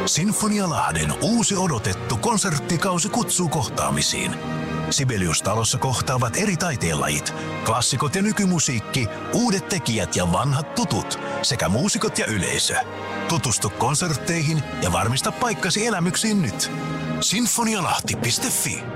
Sinfonia-Lahden uusi odotettu konserttikausi kutsuu kohtaamisiin. Sibelius-talossa kohtaavat eri taiteenlajit, klassikot ja nykymusiikki, uudet tekijät ja vanhat tutut sekä muusikot ja yleisö. Tutustu konsertteihin ja varmista paikkasi elämyksiin nyt. Sinfonialahti.fi.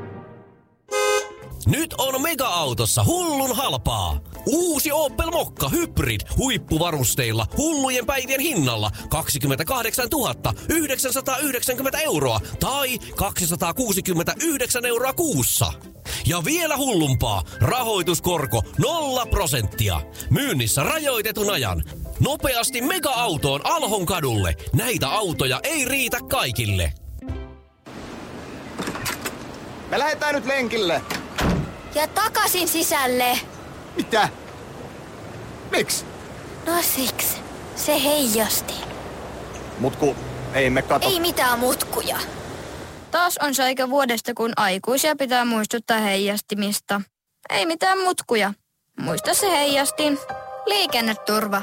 Nyt on Mega-autossa hullun halpaa. Uusi Opel Mokka Hybrid huippuvarusteilla hullujen päivien hinnalla 28 990 € tai 269 € kuussa. Ja vielä hullumpaa, rahoituskorko 0%. Myynnissä rajoitetun ajan. Nopeasti Mega-autoon Alhon kadulle. Näitä autoja ei riitä kaikille. Me lähdetään nyt lenkille. Ja takaisin sisälle. Mitä? Miksi? No siksi. Se heijasti. Mutku, ei me kato. Ei mitään mutkuja. Taas on se aika vuodesta, kun aikuisia pitää muistuttaa heijastimista. Ei mitään mutkuja. Muista se heijastin. Liikenneturva.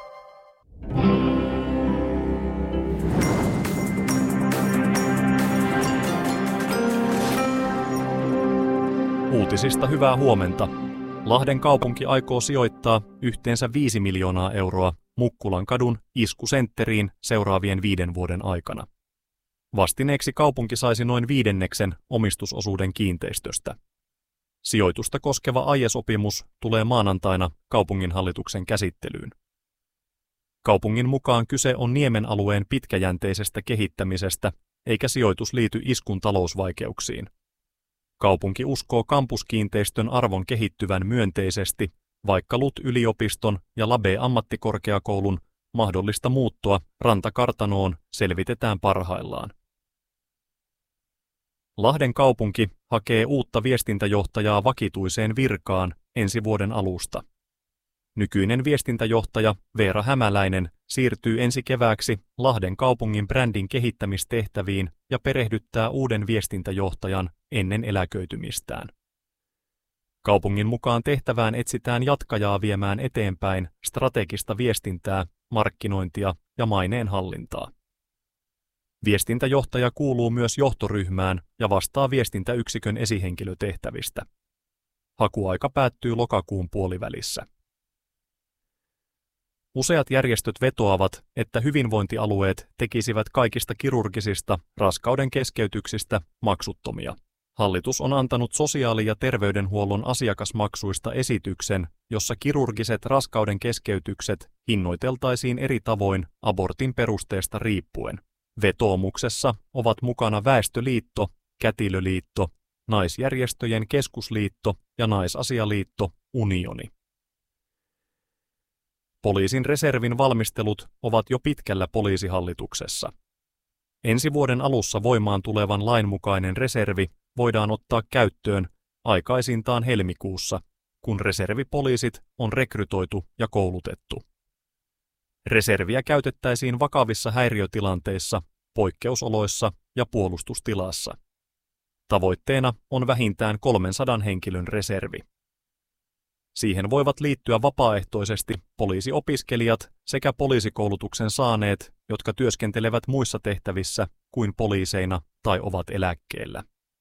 Uutisista hyvää huomenta. Lahden kaupunki aikoo sijoittaa yhteensä 5 miljoonaa euroa Mukkulan kadun iskusentteriin seuraavien 5 vuoden aikana. Vastineeksi kaupunki saisi noin 1/5 omistusosuuden kiinteistöstä. Sijoitusta koskeva aiesopimus tulee maanantaina kaupunginhallituksen käsittelyyn. Kaupungin mukaan kyse on Niemen alueen pitkäjänteisestä kehittämisestä, eikä sijoitus liity iskun talousvaikeuksiin. Kaupunki uskoo kampuskiinteistön arvon kehittyvän myönteisesti, vaikka LUT-yliopiston ja Labe-ammattikorkeakoulun mahdollista muuttoa Rantakartanoon selvitetään parhaillaan. Lahden kaupunki hakee uutta viestintäjohtajaa vakituiseen virkaan ensi vuoden alusta. Nykyinen viestintäjohtaja Veera Hämäläinen siirtyy ensi kevääksi Lahden kaupungin brändin kehittämistehtäviin ja perehdyttää uuden viestintäjohtajan ennen eläköitymistään. Kaupungin mukaan tehtävään etsitään jatkajaa viemään eteenpäin strategista viestintää, markkinointia ja maineenhallintaa. Viestintäjohtaja kuuluu myös johtoryhmään ja vastaa viestintäyksikön esihenkilötehtävistä. Hakuaika päättyy lokakuun puolivälissä. Useat järjestöt vetoavat, että hyvinvointialueet tekisivät kaikista kirurgisista raskauden keskeytyksistä maksuttomia. Hallitus on antanut sosiaali- ja terveydenhuollon asiakasmaksuista esityksen, jossa kirurgiset raskauden keskeytykset hinnoiteltaisiin eri tavoin abortin perusteesta riippuen. Vetoomuksessa ovat mukana Väestöliitto, Kätilöliitto, Naisjärjestöjen keskusliitto ja Naisasialiitto Unioni. Poliisin reservin valmistelut ovat jo pitkällä poliisihallituksessa. Ensi vuoden alussa voimaan tulevan lain mukainen reservi voidaan ottaa käyttöön aikaisintaan helmikuussa, kun reservipoliisit on rekrytoitu ja koulutettu. Reserviä käytettäisiin vakavissa häiriötilanteissa, poikkeusoloissa ja puolustustilassa. Tavoitteena on vähintään 300 henkilön reservi. Siihen voivat liittyä vapaaehtoisesti poliisiopiskelijat sekä poliisikoulutuksen saaneet, jotka työskentelevät muissa tehtävissä kuin poliiseina tai ovat eläkkeellä.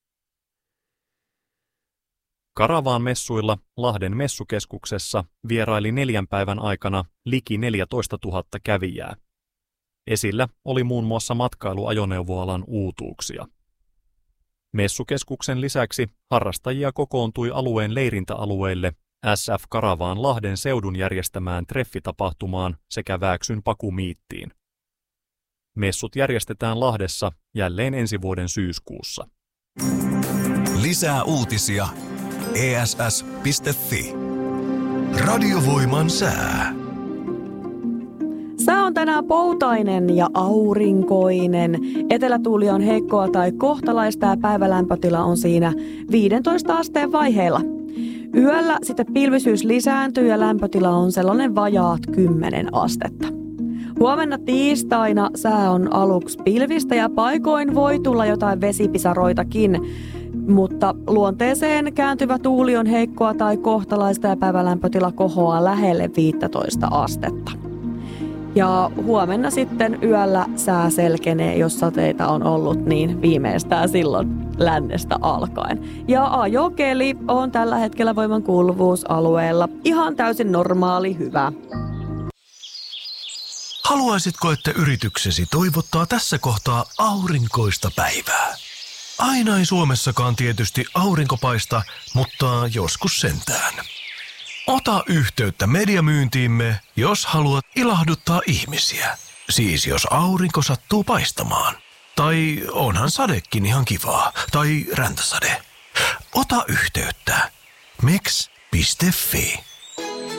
Karavaan-messuilla Lahden messukeskuksessa vieraili 4 päivän aikana liki 14 000 kävijää. Esillä oli muun muassa matkailuajoneuvoalan uutuuksia. Messukeskuksen lisäksi harrastajia kokoontui alueen leirintäalueille SF Karavaan Lahden seudun järjestämään treffitapahtumaan sekä Vääksyn pakumiittiin. Messut järjestetään Lahdessa jälleen ensi vuoden syyskuussa. Lisää uutisia ess.fi. Radiovoiman sää. Sää on tänään poutainen ja aurinkoinen. Etelätuuli on heikkoa tai kohtalaista ja päivälämpötila on siinä 15 asteen vaiheilla. Yöllä sitten pilvisyys lisääntyy ja lämpötila on sellainen vajaat 10 astetta. Huomenna tiistaina sää on aluksi pilvistä ja paikoin voi tulla jotain vesipisaroitakin, mutta luonteeseen kääntyvä tuuli on heikkoa tai kohtalaista ja päivälämpötila kohoaa lähelle 15 astetta. Ja huomenna sitten yöllä sää selkenee, jos sateita on ollut, niin viimeistään silloin lännestä alkaen. Ja ajokeli on tällä hetkellä voimankuuluvuusalueella ihan täysin normaali hyvä. Haluaisitko, että yrityksesi toivottaa tässä kohtaa aurinkoista päivää? Aina ei Suomessakaan tietysti aurinko paista, mutta joskus sentään. Ota yhteyttä mediamyyntiimme, jos haluat ilahduttaa ihmisiä. Siis jos aurinko sattuu paistamaan. Tai onhan sadekin ihan kivaa. Tai räntäsade. Ota yhteyttä. Meks.fi